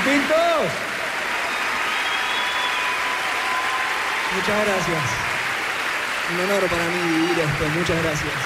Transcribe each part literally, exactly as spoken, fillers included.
Pintos. Muchas gracias. Un honor para mí vivir esto. Muchas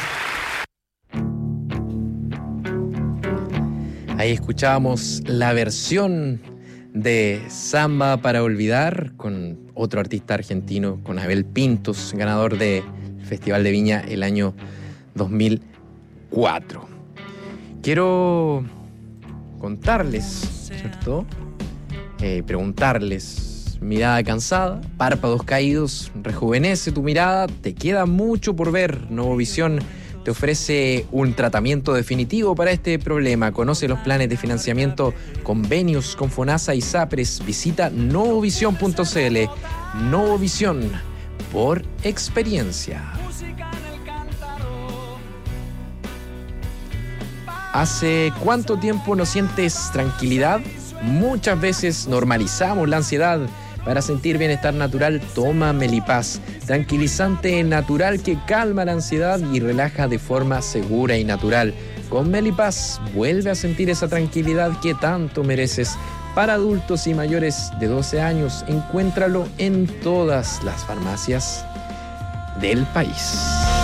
gracias. Ahí escuchábamos la versión de Samba para Olvidar con otro artista argentino, con Abel Pintos, ganador del Festival de Viña el año dos mil cuatro. Quiero contarles, ¿cierto? Eh, preguntarles, mirada cansada, párpados caídos, rejuvenece tu mirada, te queda mucho por ver. Novovisión te ofrece un tratamiento definitivo para este problema. Conoce los planes de financiamiento, convenios con FONASA y SAPRES. Visita novovisión punto c l. Novovisión, por experiencia. ¿Hace cuánto tiempo no sientes tranquilidad? Muchas veces normalizamos la ansiedad. Para sentir bienestar natural, toma Melipaz, tranquilizante natural que calma la ansiedad y relaja de forma segura y natural. Con Melipaz, vuelve a sentir esa tranquilidad que tanto mereces. Para adultos y mayores de doce años, encuéntralo en todas las farmacias del país.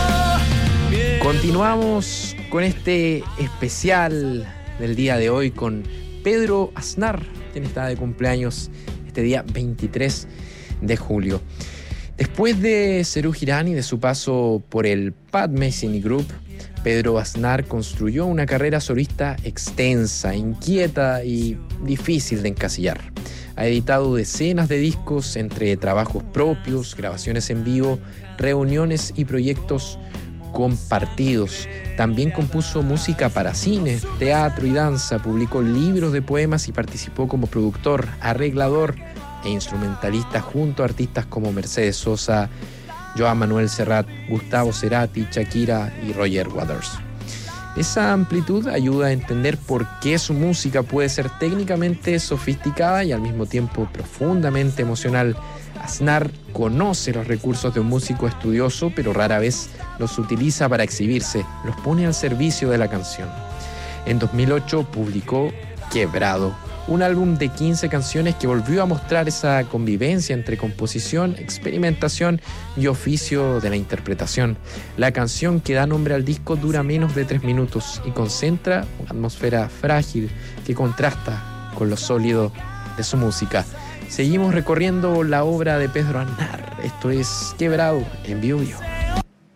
Continuamos con este especial del día de hoy con Pedro Aznar, quien está de cumpleaños este día veintitrés de julio. Después de Serú Girán y de su paso por el Pat Metheny Group, Pedro Aznar construyó una carrera solista extensa, inquieta y difícil de encasillar. Ha editado decenas de discos entre trabajos propios, grabaciones en vivo, reuniones y proyectos compartidos. También compuso música para cine, teatro y danza, publicó libros de poemas y participó como productor, arreglador e instrumentalista junto a artistas como Mercedes Sosa, Joan Manuel Serrat, Gustavo Cerati, Shakira y Roger Waters. Esa amplitud ayuda a entender por qué su música puede ser técnicamente sofisticada y al mismo tiempo profundamente emocional. Aznar conoce los recursos de un músico estudioso, pero rara vez los utiliza para exhibirse, los pone al servicio de la canción. En dos mil ocho publicó Quebrado, un álbum de quince canciones que volvió a mostrar esa convivencia entre composición, experimentación y oficio de la interpretación. La canción que da nombre al disco dura menos de tres minutos y concentra una atmósfera frágil que contrasta con lo sólido de su música. Seguimos recorriendo la obra de Pedro Aznar. Esto es Quebrado en Bio Bio.